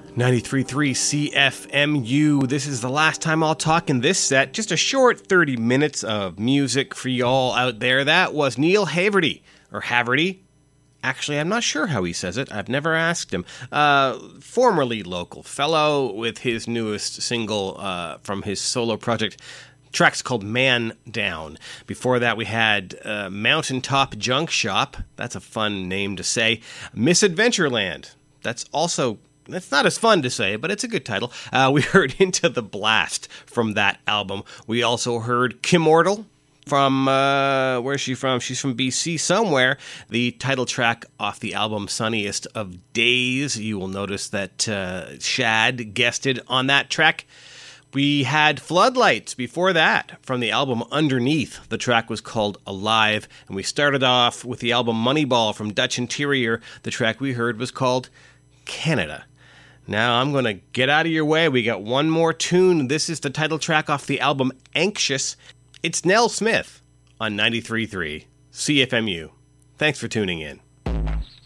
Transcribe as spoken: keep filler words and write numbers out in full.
ninety-three point three C F M U. This is the last time I'll talk in this set. Just a short thirty minutes of music for y'all out there. That was Neil Haverty, or Haverty. Actually, I'm not sure how he says it. I've never asked him. Uh, formerly local fellow with his newest single uh, from his solo project. Track's called Man Down. Before that, we had uh, Mountaintop Junk Shop. That's a fun name to say. Misadventureland. That's also... That's not as fun to say, but it's a good title. Uh, we heard Into the Blast from that album. We also heard Kimmortal from, uh, where's she from? She's from B C somewhere. The title track off the album Sunniest of Days. You will notice that uh, Shad guested on that track. We had Floodlights before that from the album Underneath. The track was called Alive. And we started off with the album Moneyball from Dutch Interior. The track we heard was called Canada. Now I'm going to get out of your way. We got one more tune. This is the title track off the album Anxious. It's Nell Smith on ninety-three point three C F M U. Thanks for tuning in.